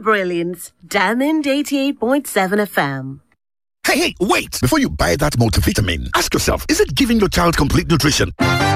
brilliance. Diamond 88.7 FM. Hey, wait! Before you buy that multivitamin, ask yourself, is it giving your child complete nutrition?